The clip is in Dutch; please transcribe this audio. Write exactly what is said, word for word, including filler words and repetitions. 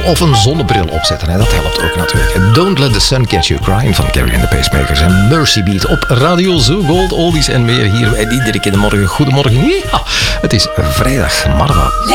of een zonnebril opzetten. Hè. Dat helpt ook natuurlijk. Don't Let the Sun Catch You Crying van Carrie and the Pacemakers en Mercy Beat op Radio Zoo Gold, oldies en meer hier. En iedere keer de morgen. Goedemorgen. Ja, het is vrijdag. Marva.